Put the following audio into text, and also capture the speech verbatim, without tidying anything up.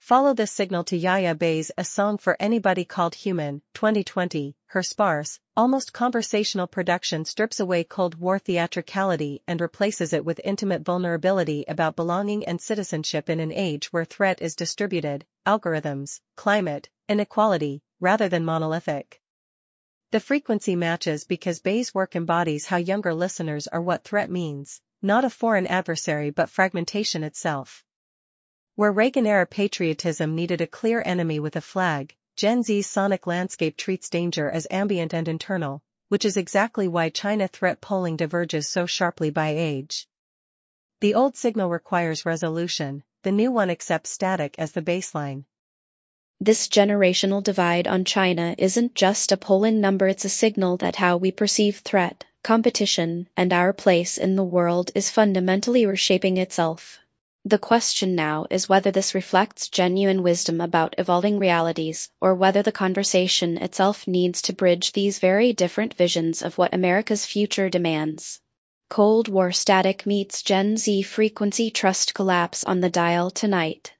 Follow this signal to Yaya Bays, A Song for Anybody Called Human, twenty twenty. Her sparse, almost conversational production strips away Cold War theatricality and replaces it with intimate vulnerability about belonging and citizenship in an age where threat is distributed, algorithms, climate, inequality, rather than monolithic. The frequency matches because Bays' work embodies how younger listeners are what threat means, not a foreign adversary but fragmentation itself. Where Reagan-era patriotism needed a clear enemy with a flag, Gen Z's sonic landscape treats danger as ambient and internal, which is exactly why China threat polling diverges so sharply by age. The old signal requires resolution, the new one accepts static as the baseline. This generational divide on China isn't just a polling number, it's a signal that how we perceive threat, competition, and our place in the world is fundamentally reshaping itself. The question now is whether this reflects genuine wisdom about evolving realities, or whether the conversation itself needs to bridge these very different visions of what America's future demands. Cold War static meets Gen Z frequency trust collapse on the dial tonight.